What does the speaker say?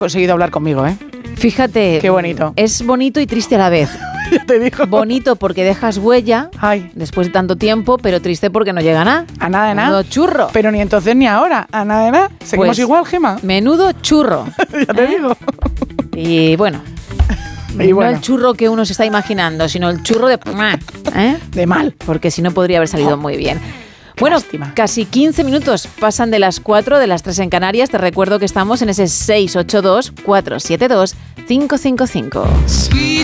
conseguido hablar conmigo, ¿eh? Fíjate. Qué bonito. Es bonito y triste a la vez. Ya te digo. Bonito porque dejas huella después de tanto tiempo, pero triste porque no llega a nada. A nada de nada. Menudo churro. Pero ni entonces ni ahora. A nada de nada. Seguimos Pues, igual, Gema. Menudo churro. Ya te digo. Y bueno. Y bueno. No el churro que uno se está imaginando, sino el churro de... De mal. Porque si no podría haber salido muy bien. Bueno, lástima. casi 15 minutos pasan de las 4, de las 3 en Canarias. Te recuerdo que estamos en ese 682-472-555.